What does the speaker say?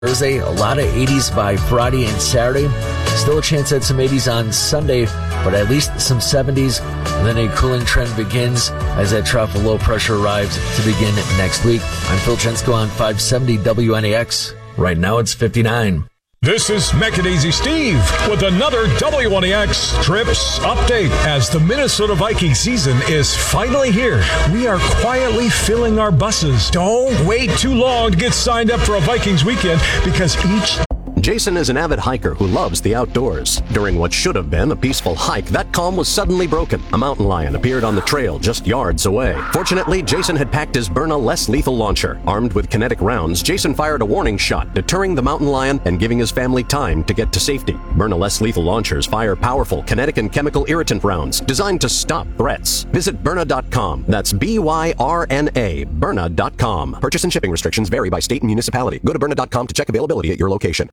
Thursday, a lot of 80s by Friday and Saturday. Still a chance at some 80s on Sunday, but at least some 70s. And then a cooling trend begins as that trough of low pressure arrives to begin next week. I'm Phil Chensko on 570 WNAX. Right now it's 59. This is Macadaisy Steve with another WNAX Trips update. As the Minnesota Viking season is finally here, we are quietly filling our buses. Don't wait too long to get signed up for a Vikings weekend because each... Jason is an avid hiker who loves the outdoors. During what should have been a peaceful hike, that calm was suddenly broken. A mountain lion appeared on the trail just yards away. Fortunately, Jason had packed his Byrna less lethal launcher. Armed with kinetic rounds, Jason fired a warning shot, deterring the mountain lion and giving his family time to get to safety. Byrna less lethal launchers fire powerful kinetic and chemical irritant rounds designed to stop threats. Visit Byrna.com. That's Byrna, Byrna.com. Purchase and shipping restrictions vary by state and municipality. Go to Byrna.com to check availability at your location.